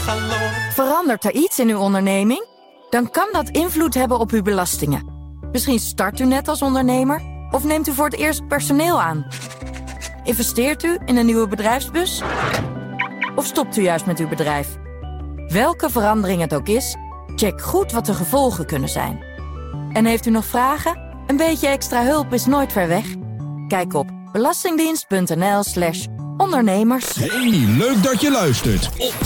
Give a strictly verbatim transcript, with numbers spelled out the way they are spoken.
Verandert er iets in uw onderneming? Dan kan dat invloed hebben op uw belastingen. Misschien start u net als ondernemer of neemt u voor het eerst personeel aan. Investeert u in een nieuwe bedrijfsbus? Of stopt u juist met uw bedrijf? Welke verandering het ook is, check goed wat de gevolgen kunnen zijn. En heeft u nog vragen? Een beetje extra hulp is nooit ver weg. Kijk op belastingdienst punt n l slash ondernemers. Hey, leuk dat je luistert. Op